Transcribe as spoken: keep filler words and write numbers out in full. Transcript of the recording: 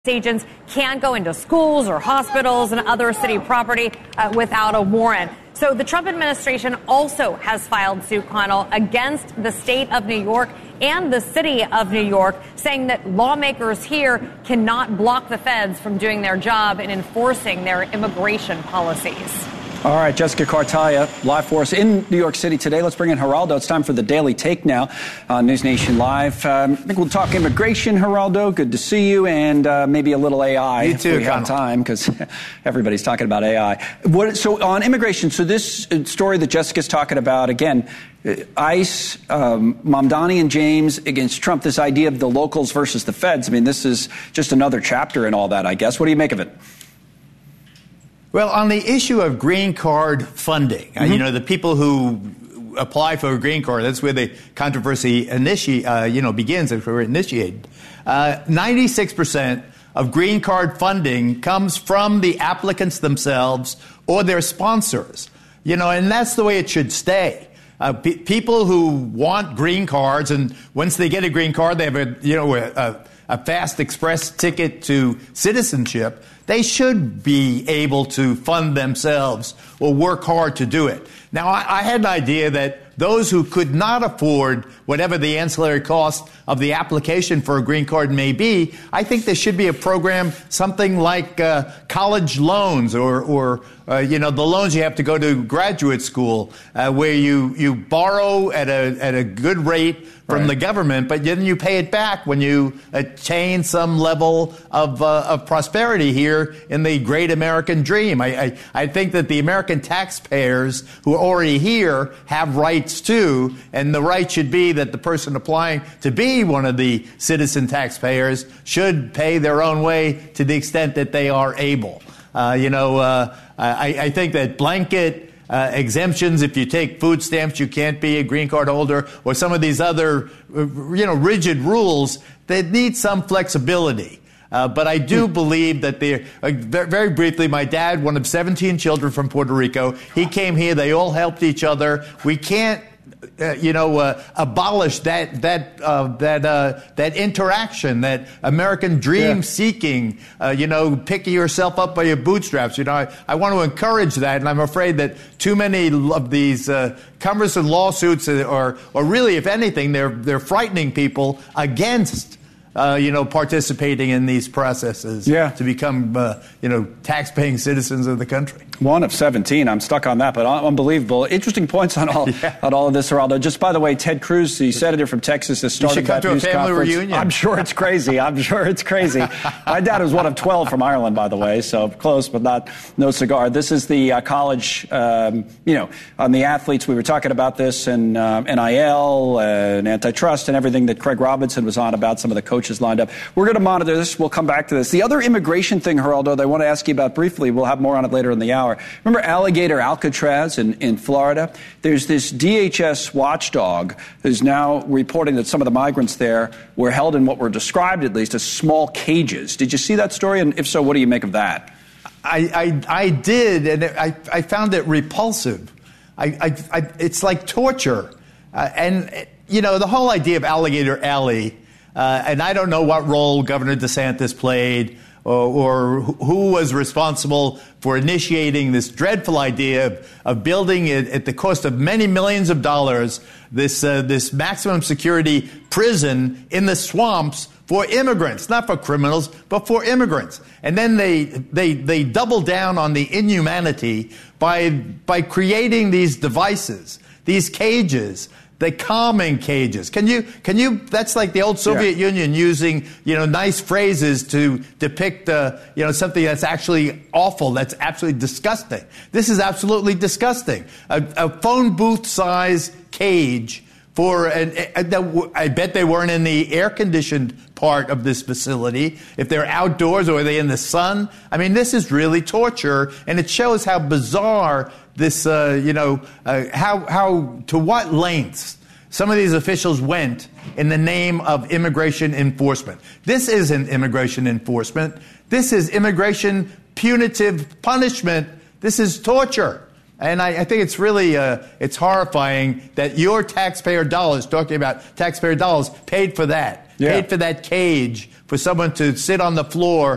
Agents can't go into schools or hospitals and other city property uh, without a warrant. So the Trump administration also has filed suit, Connell, against the state of New York and the city of New York, saying that lawmakers here cannot block the feds from doing their job in enforcing their immigration policies. All right, Jessica Cartaya, live for us in New York City today. Let's bring in Geraldo. It's time for the Daily Take now on News Nation Live. Um, I think we'll talk immigration, Geraldo. Good to see you, and uh, maybe a little A I. You too, if we have time, because everybody's talking about A I. What, so on immigration, so this story that Jessica's talking about, again, ICE, um, Mamdani and James against Trump, this idea of the locals versus the feds. I mean, this is just another chapter in all that, I guess. What do you make of it? Well, on the issue of green card funding, mm-hmm. uh, you know, the people who apply for a green card, that's where the controversy initi- uh, you know, begins, if we're initiated. Uh, ninety-six percent of green card funding comes from the applicants themselves or their sponsors, you know, and that's the way it should stay. Uh, pe- people who want green cards, and once they get a green card, they have a, you know, a, a fast express ticket to citizenship. They should be able to fund themselves or work hard to do it. Now, I, I had an idea that those who could not afford whatever the ancillary cost of the application for a green card may be, I think there should be a program, something like uh, college loans or, or uh, you know, the loans you have to go to graduate school, uh, where you, you borrow at a at a good rate from right. the government, but then you pay it back when you attain some level of uh, of prosperity here in the great American dream. I, I I think that the American taxpayers who are already here have rights too, and the right should be that the person applying to be one of the citizen taxpayers should pay their own way to the extent that they are able. Uh, you know, uh, I, I think that blanket Uh, exemptions, if you take food stamps, you can't be a green card holder, or some of these other, you know, rigid rules, they need some flexibility. Uh, but I do believe that they're, uh, very briefly, my dad, one of seventeen children from Puerto Rico, he came here, they all helped each other. We can't, uh, you know, uh, abolish that, that, uh, that, uh, that interaction, that American dream yeah. seeking, uh, you know, picking yourself up by your bootstraps. You know, I, I want to encourage that, and I'm afraid that too many of these uh, cumbersome lawsuits are, or really, if anything, they're, they're frightening people against Uh, you know, participating in these processes yeah. to become, uh, you know, tax-paying citizens of the country. One of seventeen. I'm stuck on that, but unbelievable. Interesting points on all yeah. on all of this, Geraldo. Just by the way, Ted Cruz, the senator from Texas, has started that news conference. You should come to a family reunion. I'm sure it's crazy. I'm sure it's crazy. My dad was one of twelve from Ireland, by the way, so close, but not no cigar. This is the uh, college, um, you know, on the athletes. We were talking about this and uh, N I L uh, and antitrust and everything that Craig Robinson was on about, some of the coaches lined up. We're going to monitor this. We'll come back to this. The other immigration thing, Geraldo, that I want to ask you about briefly, we'll have more on it later in the hour. Remember Alligator Alcatraz in, in Florida? There's this D H S watchdog who's now reporting that some of the migrants there were held in what were described, at least, as small cages. Did you see that story? And if so, what do you make of that? I, I, I did, and I, I found it repulsive. I, I, I, it's like torture. Uh, and, you know, the whole idea of Alligator Alley, uh, and I don't know what role Governor DeSantis played, or, or who was responsible for initiating this dreadful idea of, of building it at the cost of many millions of dollars, this uh, this maximum security prison in the swamps for immigrants, not for criminals, but for immigrants. And then they they they double down on the inhumanity by by creating these devices, these cages. The calming cages. Can you, can you, that's like the old Soviet yeah. Union using, you know, nice phrases to depict, uh, you know, something that's actually awful, that's absolutely disgusting. This is absolutely disgusting. A, a phone booth size cage for, an, a, a, I bet they weren't in the air-conditioned part of this facility. If they're outdoors or are they in the sun? I mean, this is really torture, and it shows how bizarre this, uh, you know, uh, how, how, to what lengths some of these officials went in the name of immigration enforcement. This isn't immigration enforcement. This is immigration punitive punishment. This is torture. And I, I think it's really, uh, it's horrifying that your taxpayer dollars, talking about taxpayer dollars, paid for that. Yeah. Paid for that cage for someone to sit on the floor